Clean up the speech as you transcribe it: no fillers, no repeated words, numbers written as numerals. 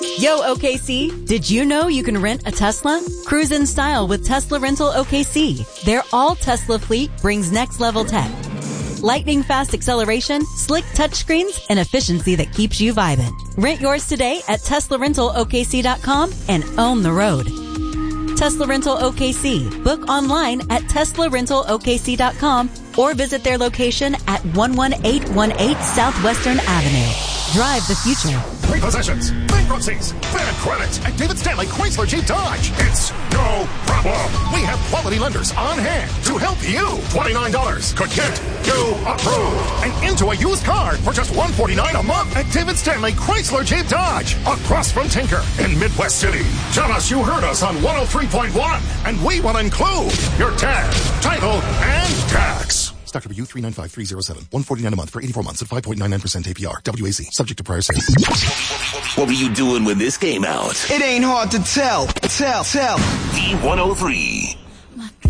Yo, OKC, did you know you can rent a Tesla? Cruise in style with Tesla Rental OKC. Their all-Tesla fleet brings next-level tech. Lightning fast acceleration, slick touchscreens, and efficiency that keeps you vibing. Rent yours today at TeslaRentalOKC.com and own the road. Tesla Rental OKC. Book online at TeslaRentalOKC.com or visit their location at 11818 Southwestern Avenue. Drive the future. Repossessions, bankruptcies, bad credit. At David Stanley Chrysler Jeep Dodge, it's no problem. We have quality lenders on hand to help you. $29 could get you approved and into a used car for just $149 a month at David Stanley Chrysler Jeep Dodge, across from Tinker in Midwest City. Tell us you heard us on 103.1, and we will include your tag, title, and tax. Stock number U395307. $149 a month for 84 months at 5.99% APR. WAC. Subject to prior sales. What were you doing when this came out? It ain't hard to tell. V103.